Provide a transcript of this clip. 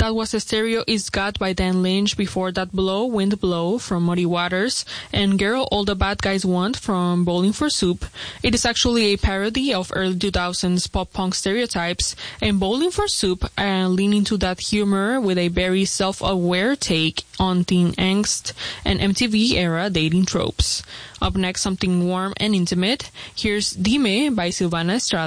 That Was the Stereo is Got by Dan Lynch. Before that, Blow, Wind Blow from Muddy Waters, and Girl, All the Bad Guys Want from Bowling for Soup. It is actually a parody of early 2000s pop-punk stereotypes, and Bowling for Soup leaning to that humor with a very self-aware take on teen angst and MTV-era dating tropes. Up next, something warm and intimate. Here's Dime by Silvana Estrada.